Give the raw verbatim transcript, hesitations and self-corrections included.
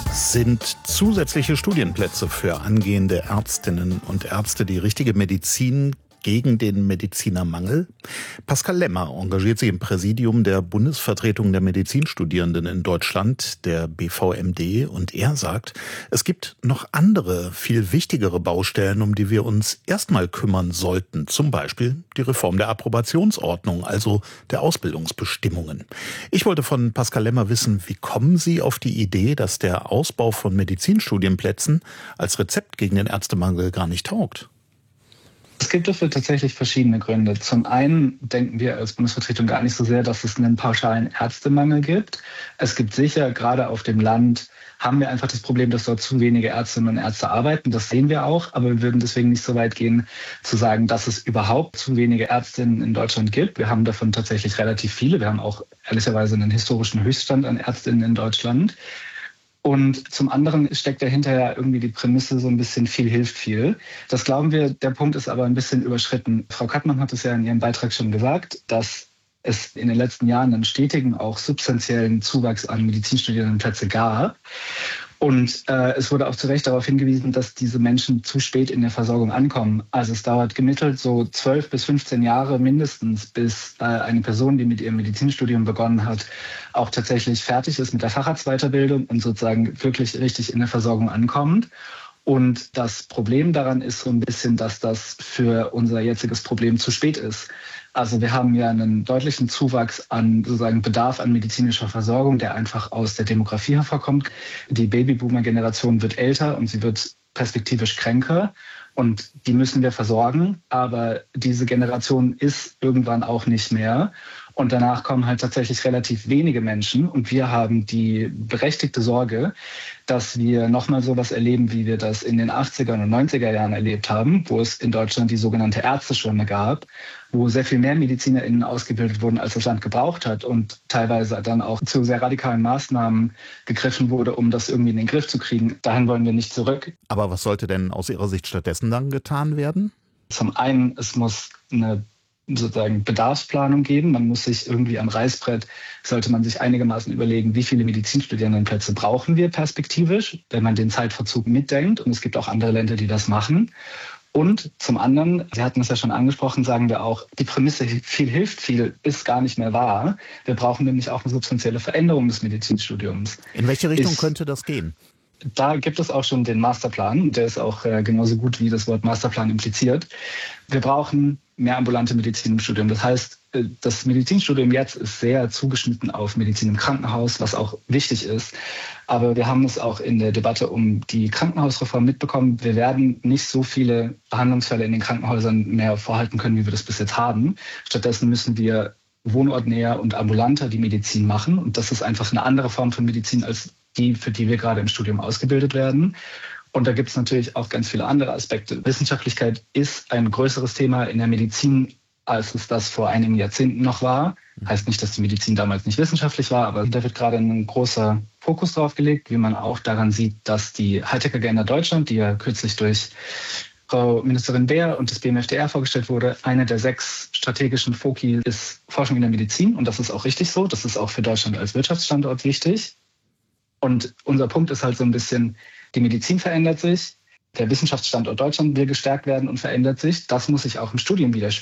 Sind zusätzliche Studienplätze für angehende Ärztinnen und Ärzte die richtige Medizin gegen den Medizinermangel? Pascal Lemmer engagiert sich im Präsidium der Bundesvertretung der Medizinstudierenden in Deutschland, der B V M D, und er sagt, es gibt noch andere, viel wichtigere Baustellen, um die wir uns erstmal kümmern sollten. Zum Beispiel die Reform der Approbationsordnung, also der Ausbildungsbestimmungen. Ich wollte von Pascal Lemmer wissen, wie kommen Sie auf die Idee, dass der Ausbau von Medizinstudienplätzen als Rezept gegen den Ärztemangel gar nicht taugt? Es gibt dafür tatsächlich verschiedene Gründe. Zum einen denken wir als Bundesvertretung gar nicht so sehr, dass es einen pauschalen Ärztemangel gibt. Es gibt sicher, gerade auf dem Land, haben wir einfach das Problem, dass dort zu wenige Ärztinnen und Ärzte arbeiten. Das sehen wir auch, aber wir würden deswegen nicht so weit gehen, zu sagen, dass es überhaupt zu wenige Ärztinnen in Deutschland gibt. Wir haben davon tatsächlich relativ viele. Wir haben auch ehrlicherweise einen historischen Höchststand an Ärztinnen in Deutschland. Und zum anderen steckt dahinter ja irgendwie die Prämisse so ein bisschen viel hilft viel. Das glauben wir, der Punkt ist aber ein bisschen überschritten. Frau Kattmann hat es ja in ihrem Beitrag schon gesagt, dass es in den letzten Jahren einen stetigen, auch substanziellen Zuwachs an Medizinstudierendenplätze gab. Und äh, es wurde auch zu Recht darauf hingewiesen, dass diese Menschen zu spät in der Versorgung ankommen. Also es dauert gemittelt so zwölf bis fünfzehn Jahre mindestens, bis äh, eine Person, die mit ihrem Medizinstudium begonnen hat, auch tatsächlich fertig ist mit der Facharztweiterbildung und sozusagen wirklich richtig in der Versorgung ankommt. Und das Problem daran ist so ein bisschen, dass das für unser jetziges Problem zu spät ist. Also wir haben ja einen deutlichen Zuwachs an sozusagen Bedarf an medizinischer Versorgung, der einfach aus der Demografie hervorkommt. Die Babyboomer-Generation wird älter und sie wird perspektivisch kränker. Und die müssen wir versorgen. Aber diese Generation ist irgendwann auch nicht mehr. Und danach kommen halt tatsächlich relativ wenige Menschen. Und wir haben die berechtigte Sorge, dass wir nochmal sowas erleben, wie wir das in den achtzigern und neunziger Jahren erlebt haben, wo es in Deutschland die sogenannte Ärzteschwemme gab, wo sehr viel mehr MedizinerInnen ausgebildet wurden, als das Land gebraucht hat und teilweise dann auch zu sehr radikalen Maßnahmen gegriffen wurde, um das irgendwie in den Griff zu kriegen. Dahin wollen wir nicht zurück. Aber was sollte denn aus Ihrer Sicht stattdessen dann getan werden? Zum einen, es muss eine sozusagen Bedarfsplanung geben. Man muss sich irgendwie am Reißbrett, sollte man sich einigermaßen überlegen, wie viele Medizinstudierendenplätze brauchen wir perspektivisch, wenn man den Zeitverzug mitdenkt. Und es gibt auch andere Länder, die das machen. Und zum anderen, Sie hatten es ja schon angesprochen, sagen wir auch, die Prämisse viel hilft viel ist gar nicht mehr wahr. Wir brauchen nämlich auch eine substanzielle Veränderung des Medizinstudiums. In welche Richtung ist, könnte das gehen? Da gibt es auch schon den Masterplan. Der ist auch äh, genauso gut, wie das Wort Masterplan impliziert. Wir brauchen mehr ambulante Medizin im Studium. Das heißt, das Medizinstudium jetzt ist sehr zugeschnitten auf Medizin im Krankenhaus, was auch wichtig ist. Aber wir haben es auch in der Debatte um die Krankenhausreform mitbekommen. Wir werden nicht so viele Behandlungsfälle in den Krankenhäusern mehr vorhalten können, wie wir das bis jetzt haben. Stattdessen müssen wir wohnortnäher und ambulanter die Medizin machen. Und das ist einfach eine andere Form von Medizin als die, für die wir gerade im Studium ausgebildet werden. Und da gibt es natürlich auch ganz viele andere Aspekte. Wissenschaftlichkeit ist ein größeres Thema in der Medizin, als es das vor einigen Jahrzehnten noch war. Heißt nicht, dass die Medizin damals nicht wissenschaftlich war, aber da wird gerade ein großer Fokus drauf gelegt, wie man auch daran sieht, dass die Hightech-Agenda Deutschland, die ja kürzlich durch Frau Ministerin Beer und das B M F D R vorgestellt wurde, eine der sechs strategischen Foki ist Forschung in der Medizin. Und das ist auch richtig so. Das ist auch für Deutschland als Wirtschaftsstandort wichtig. Und unser Punkt ist halt so ein bisschen, die Medizin verändert sich, der Wissenschaftsstandort Deutschland will gestärkt werden und verändert sich. Das muss sich auch im Studium widerspiegeln.